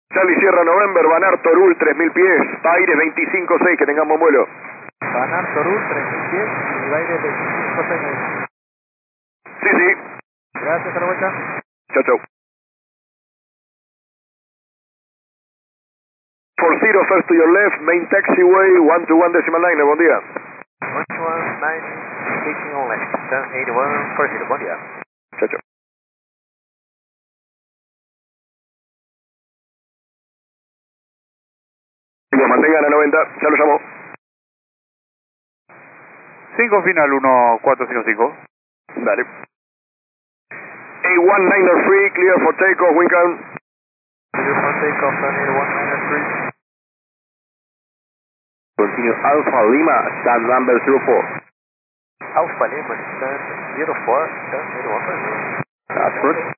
Charlie Sierra November, Banar Torul 3000 pies, aire 25-6, que tengamos vuelo. Banar Torul 3000 pies y aire 25-6. Sí, sí. Gracias, a la vuelta. Chau, chau. 40 first to your left, main taxiway, 121 decimal line, buen día. 119, taking on left, 1081, 40, buen día. Chau, chau. Mantengan a 90, ya lo llamo. 5 final 1455. Dale. A1903, clear for takeoff, wind count. Clear for takeoff, 193. Continue Alpha Lima, stand number 04. Alpha Lima, stand 04, stand 81. That's good.